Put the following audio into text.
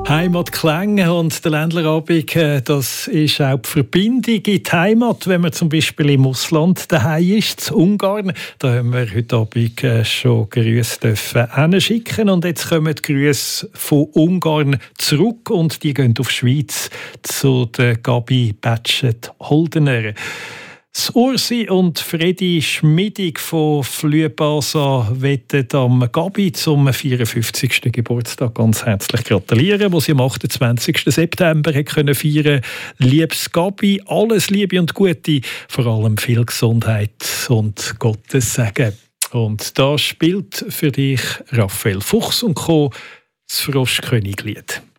Heimatklänge und der Ländlerabend, das ist auch die Verbindung in die Heimat, wenn man zum Beispiel im Ausland daheim ist, in Ungarn. Da haben wir heute Abend schon Grüße hinschicken und jetzt kommen die Grüße von Ungarn zurück und die gehen auf die Schweiz zu der Gabi Batschet-Holdener. Das Ursi und Fredi Schmidig von Flüebasa wollen am Gabi zum 54. Geburtstag ganz herzlich gratulieren, wo sie am 28. September feiern konnte. Liebes Gabi, alles Liebe und Gute, vor allem viel Gesundheit und Gottes Segen. Und da spielt für dich Raphael Fuchs und Co. das Froschköniglied.